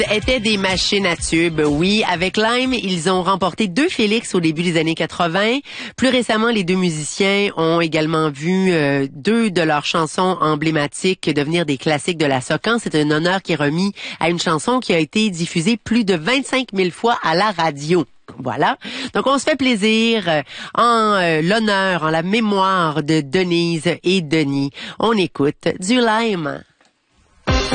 étaient des machines à tubes, oui. Avec Lime, ils ont remporté 2 Félix au début des années 80. Plus récemment, les deux musiciens ont également vu 2 de leurs chansons emblématiques devenir des classiques de la soca. C'est un honneur qui est remis à une chanson qui a été diffusée plus de 25 000 fois à la radio. Voilà. Donc, on se fait plaisir en l'honneur, en la mémoire de Denise et Denis. On écoute du Lime.